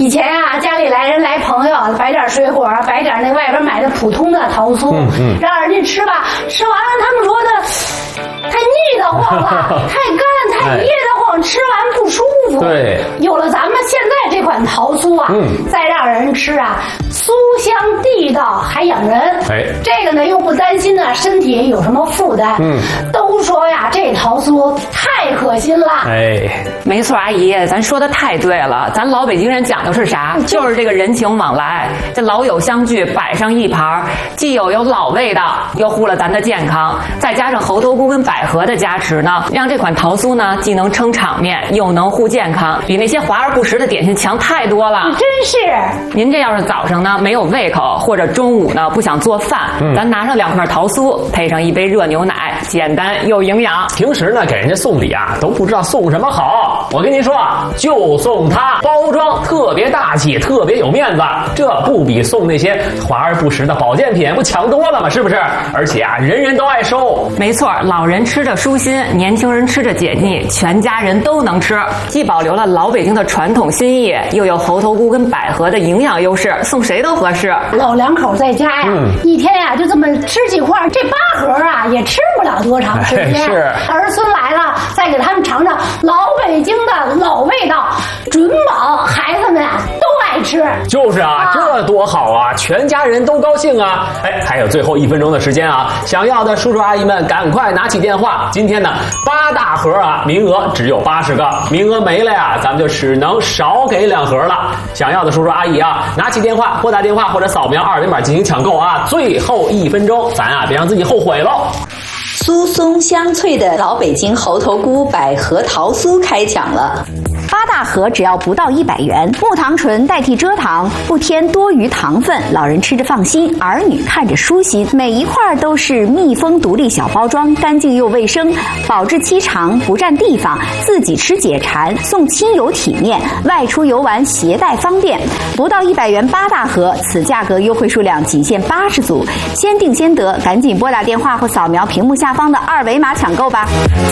以前啊，家里来朋友，摆点水果，摆点那外边买的普通的桃酥，让人家吃吧。吃完了，他们说的太腻得慌了，太干太噎得慌，吃完不舒服。 对， 有了咱们现在这款桃酥啊，再让人吃啊，酥香地道还养人。 哎， 这个呢又不担心呢身体有什么负担。都说呀，这桃酥太可心了。 哎， 没错，阿姨，咱说的太对了。咱老北京人讲究是啥？就是这个人情往来，这老友相聚，摆上一盘，既有老味道，又护了咱的健康，再加上猴头菇跟百合的加持呢，让这款桃酥呢既能撑场面，又能护健康，比那些华而不实的点心强太多了。 真是。 您这要是早上呢没有胃口，或者中午呢不想做饭，咱拿上2块桃酥，配上一杯热牛奶，简单又营养。 平时呢给人家送礼啊，都不知道送什么好。我跟您说啊，就送它，包装特别大气，特别有面子，这不比送那些华而不实的保健品不强多了吗？是不是？而且啊，人人都爱收。 没错，老人吃着舒心，年轻人吃着解腻，全家人都能吃，既保留了老北京的传统心意，又有猴头菇跟百合的营养优势，送谁都合适。 老两口在家呀，一天呀就这么吃几块，这8盒啊也吃不了多长时间。 是， 儿孙来了，再给他们尝尝老北京的老味道，准保孩子们啊都爱吃。 就是啊，这多好啊，全家人都高兴啊！哎，还有最后1分钟的时间啊，想要的叔叔阿姨们赶快拿起电话。今天呢，8大盒啊，名额只有80个，名额没了呀，咱们就只能少给2盒了。想要的叔叔阿姨啊，拿起电话，拨打电话或者扫描2维码进行抢购啊！最后1分钟，咱啊别让自己后悔喽。 酥松香脆的老北京猴头菇百合桃酥开抢了。8大盒只要不到100元，木糖醇代替蔗糖，不添多余糖分，老人吃着放心，儿女看着舒心。每一块都是密封独立小包装，干净又卫生，保质期长，不占地方，自己吃解馋，送亲友体面，外出游玩携带方便。不到100元8大盒，此价格优惠数量仅限80组，先订先得，赶紧拨打电话或扫描屏幕下方的2维码抢购吧。